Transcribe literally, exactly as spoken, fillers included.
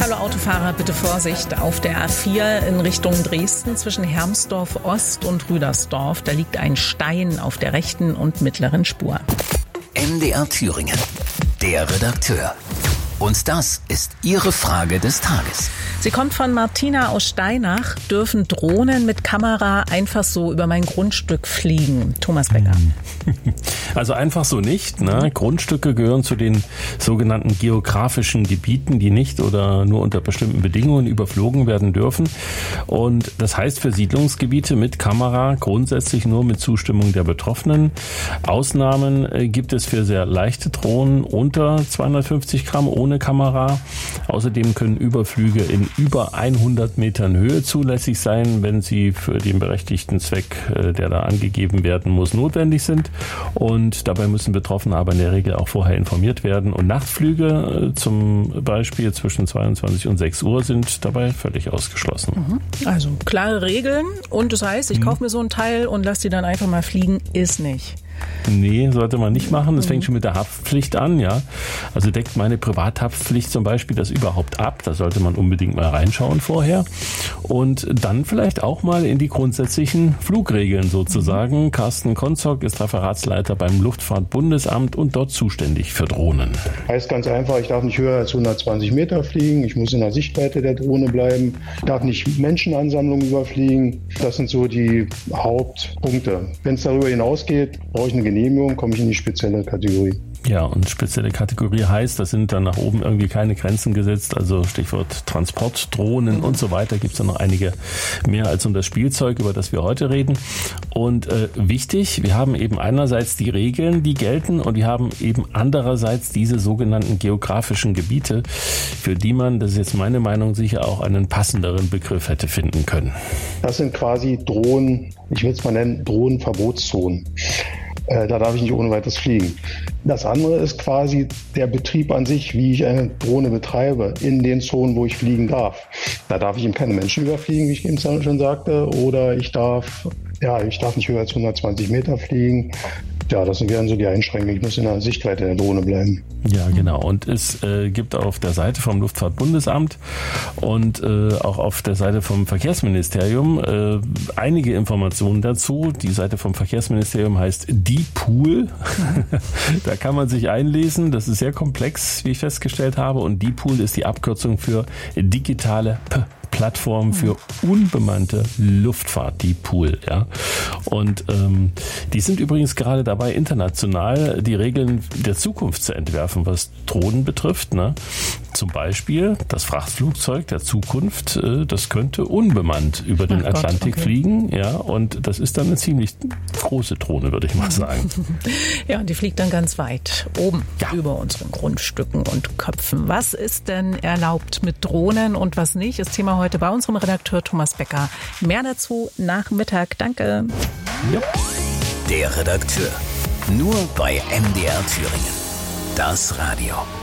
Hallo Autofahrer, bitte Vorsicht auf der A vier in Richtung Dresden zwischen Hermsdorf Ost und Rüdersdorf. Da liegt ein Stein auf der rechten und mittleren Spur. M D R Thüringen, der Redakteur. Und das ist Ihre Frage des Tages. Sie kommt von Martina aus Steinach. Dürfen Drohnen mit Kamera einfach so über mein Grundstück fliegen? Thomas Becker. Also einfach so nicht. Ne? Grundstücke gehören zu den sogenannten geografischen Gebieten, die nicht oder nur unter bestimmten Bedingungen überflogen werden dürfen. Und das heißt für Siedlungsgebiete mit Kamera grundsätzlich nur mit Zustimmung der Betroffenen. Ausnahmen äh, gibt es für sehr leichte Drohnen unter zweihundertfünfzig Gramm ohne Kamera. Außerdem können Überflüge in über hundert Metern Höhe zulässig sein, wenn sie für den berechtigten Zweck, der da angegeben werden muss, notwendig sind. Und dabei müssen Betroffene aber in der Regel auch vorher informiert werden. Und Nachtflüge zum Beispiel zwischen zweiundzwanzig und sechs Uhr sind dabei völlig ausgeschlossen. Also klare Regeln. Und das heißt, ich kaufe mir so ein Teil und lasse die dann einfach mal fliegen, ist nicht. Nee, sollte man nicht machen. Das fängt schon mit der Haftpflicht an, ja. Also deckt meine Privathaftpflicht zum Beispiel das überhaupt ab? Da sollte man unbedingt mal reinschauen vorher. Und dann vielleicht auch mal in die grundsätzlichen Flugregeln sozusagen. Carsten Konzog ist Referatsleiter beim Luftfahrtbundesamt und dort zuständig für Drohnen. Heißt ganz einfach, ich darf nicht höher als hundertzwanzig Meter fliegen. Ich muss in der Sichtweite der Drohne bleiben. Ich darf nicht Menschenansammlungen überfliegen. Das sind so die Hauptpunkte. Wenn es darüber hinausgeht, brauche ich eine Genehmigung, komme ich in die spezielle Kategorie. Ja, und spezielle Kategorie heißt, da sind dann nach oben irgendwie keine Grenzen gesetzt, also Stichwort Transportdrohnen und so weiter, gibt es da noch einige mehr als um das Spielzeug, über das wir heute reden. Und äh, wichtig, wir haben eben einerseits die Regeln, die gelten, und wir haben eben andererseits diese sogenannten geografischen Gebiete, für die man, das ist jetzt meine Meinung, sicher auch einen passenderen Begriff hätte finden können. Das sind quasi Drohnen, ich will es mal nennen, Drohnenverbotszonen. Da darf ich nicht ohne weiteres fliegen. Das andere ist quasi der Betrieb an sich, wie ich eine Drohne betreibe, in den Zonen, wo ich fliegen darf. Da darf ich eben keine Menschen überfliegen, wie ich eben schon sagte, oder ich darf, ja, ich darf nicht höher als hundertzwanzig Meter fliegen. Ja, das wären so die Einschränkungen. Ich muss in der Sichtweite der Drohne bleiben. Ja, genau. Und es äh, gibt auf der Seite vom Luftfahrtbundesamt und äh, auch auf der Seite vom Verkehrsministerium äh, einige Informationen dazu. Die Seite vom Verkehrsministerium heißt DiPool. Da kann man sich einlesen. Das ist sehr komplex, wie ich festgestellt habe. Und DiPool ist die Abkürzung für digitale P Plattform für unbemannte Luftfahrt, DiPool, ja. Und ähm, die sind übrigens gerade dabei, international die Regeln der Zukunft zu entwerfen, was Drohnen betrifft, ne? Zum Beispiel das Frachtflugzeug der Zukunft, äh, das könnte unbemannt über den Ach Atlantik Gott, okay. fliegen, ja. Und das ist dann eine ziemlich große Drohne, würde ich mal sagen. Ja, und die fliegt dann ganz weit oben Ja. über unseren Grundstücken und Köpfen. Was ist denn erlaubt mit Drohnen und was nicht? Das Thema heute bei unserem Redakteur Thomas Becker. Mehr dazu nach Mittag. Danke. Ja. Der Redakteur. Nur bei M D R Thüringen. Das Radio.